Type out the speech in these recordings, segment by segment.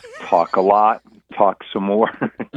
talk a lot, talk some more.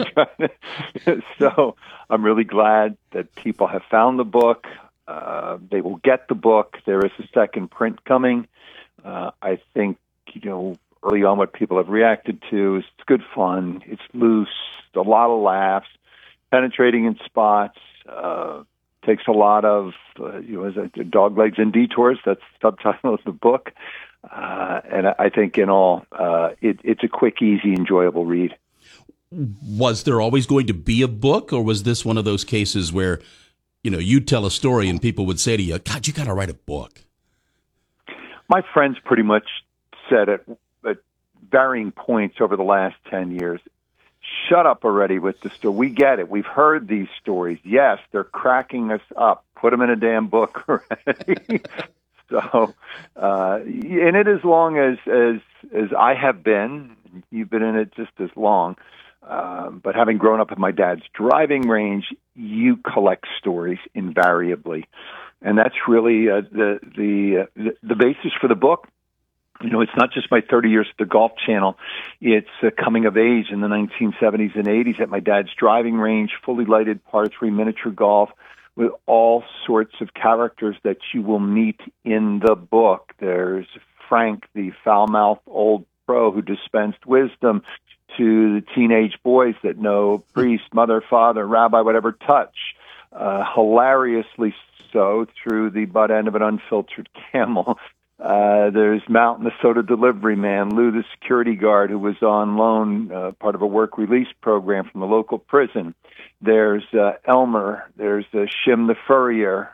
So I'm really glad that people have found the book. They will get the book. There is a second print coming. I think, early on what people have reacted to is it's good fun. It's loose, a lot of laughs, penetrating in spots, takes a lot of, dog legs and detours. That's the subtitle of the book. And I think in all, it's a quick, easy, enjoyable read. Was there always going to be a book, or was this one of those cases where, you'd tell a story and people would say to you, God, you got to write a book? My friends pretty much said at varying points over the last 10 years, shut up already with the story. We get it. We've heard these stories. Yes, they're cracking us up. Put them in a damn book already. So, in it as long as I have been, you've been in it just as long. But having grown up at my dad's driving range, you collect stories invariably, and that's really the basis for the book. It's not just my 30 years at the Golf Channel. It's coming of age in the 1970s and 80s at my dad's driving range, fully lighted par 3 miniature golf with all sorts of characters that you will meet in the book. There's Frank, the foul-mouthed old pro who dispensed wisdom to the teenage boys that know priest, mother, father, rabbi, whatever touch, hilariously so through the butt end of an unfiltered camel. There's Mountain, the soda delivery man, Lou, the security guard who was on loan, part of a work release program from the local prison. There's Elmer. There's Shim the furrier.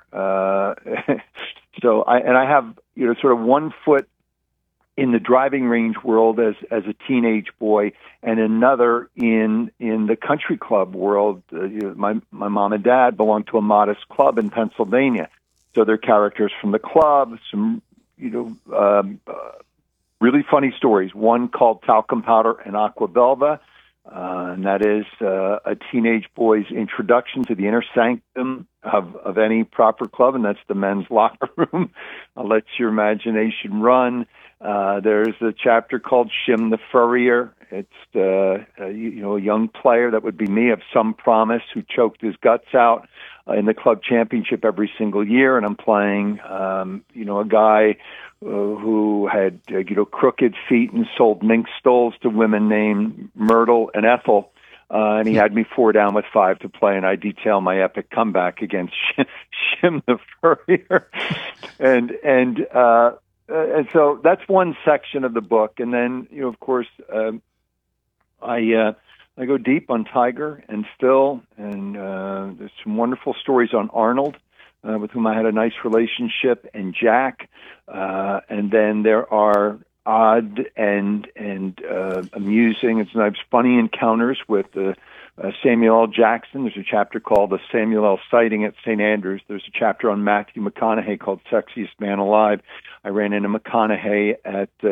So I have sort of 1 foot in the driving range world as a teenage boy, and another in the country club world. My mom and dad belonged to a modest club in Pennsylvania, so they're characters from the club. Some really funny stories. One called Talcum Powder and Aqua Belva, and that is a teenage boy's introduction to the inner sanctum of any proper club, and that's the men's locker room. I'll let your imagination run. There's a chapter called Shim the Furrier. It's a young player that would be me of some promise who choked his guts out in the club championship every single year, and I'm playing a guy who had crooked feet and sold mink stoles to women named Myrtle and Ethel. And he had me 4 down with 5 to play, and I detail my epic comeback against Shim the Furrier. And so that's one section of the book. And then, of course, I go deep on Tiger and Phil, and there's some wonderful stories on Arnold, with whom I had a nice relationship, and Jack. And then there are odd and amusing and sometimes funny encounters with Samuel L. Jackson. There's a chapter called The Samuel L. Sighting at St. Andrews. There's a chapter on Matthew McConaughey called Sexiest Man Alive. I ran into McConaughey at